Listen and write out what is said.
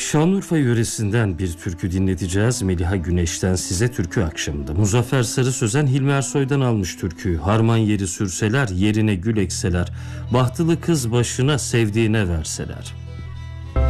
Şanlıurfa yöresinden bir türkü dinleteceğiz. Meliha Güneş'ten Size Türkü akşamında. Muzaffer Sarı Sözen Hilmi Ersoy'dan almış türküyü. Harman yeri sürseler, yerine gül ekseler, bahtılı kız başına sevdiğine verseler.